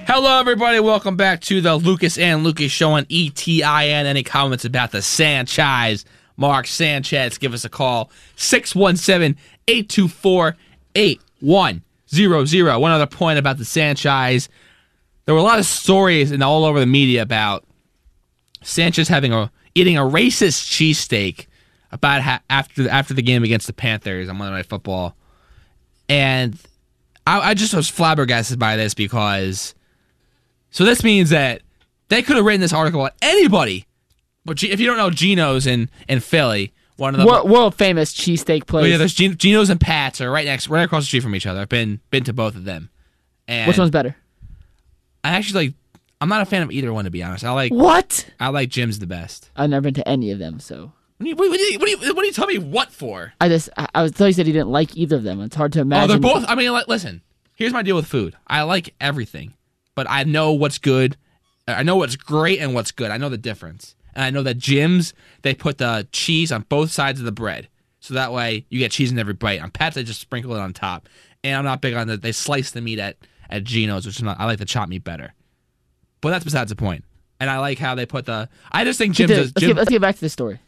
Hello, everybody. Welcome back to the Lucas and Lucas Show on ETIN. Any comments about the Sanchez? Mark Sanchez, give us a call. 617-824-8100. One other point about the Sanchez. There were a lot of stories all over the media about Sanchez eating a racist cheesesteak about after the game against the Panthers on Monday Night Football. And I just was flabbergasted by this because... So this means that they could have written this article about anybody. But if you don't know Geno's in Philly, one of the world famous cheesesteak place. Oh yeah, there's Geno's and Pat's are right across the street from each other. I've been to both of them. And which one's better? I'm not a fan of either one, to be honest. What? I like Jim's the best. I've never been to any of them, so. What do you tell me what for? I was thought you said you didn't like either of them. It's hard to imagine. Oh, they're both. I mean, listen. Here's my deal with food. I like everything, but I know what's good. I know what's great and what's good. I know the difference, and I know that Jim's they put the cheese on both sides of the bread, so that way you get cheese in every bite. On Pat's, they just sprinkle it on top, and I'm not big on that. They slice the meat at Geno's, which I like the chopped meat better. But that's besides the point. And I like how they put the. I just think Jim's. Let's get back to the story.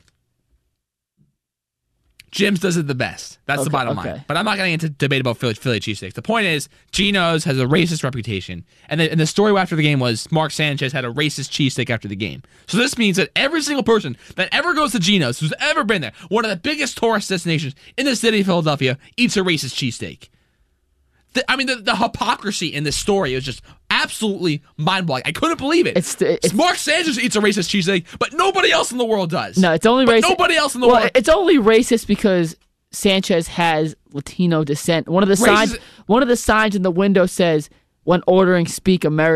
Jim's does it the best. That's the bottom line. But I'm not getting into debate about Philly cheesesteaks. The point is, Geno's has a racist reputation. And the story after the game was Mark Sanchez had a racist cheesesteak after the game. So this means that every single person that ever goes to Geno's, who's ever been there, one of the biggest tourist destinations in the city of Philadelphia, eats a racist cheesesteak. The hypocrisy in this story is just absolutely mind-blowing. I couldn't believe it. It's Mark Sanchez eats a racist cheesesteak, but nobody else in the world does. No, it's only racist. Nobody else in the world. It's only racist because Sanchez has Latino descent. One of the signs in the window says, "When ordering, speak American."